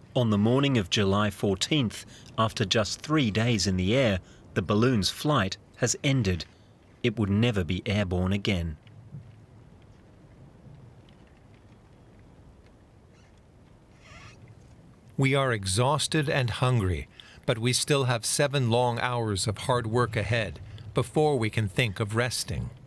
On the morning of July 14th, after just 3 days in the air, the balloon's flight has ended. It would never be airborne again. We are exhausted and hungry, but we still have 7 long hours of hard work ahead before we can think of resting.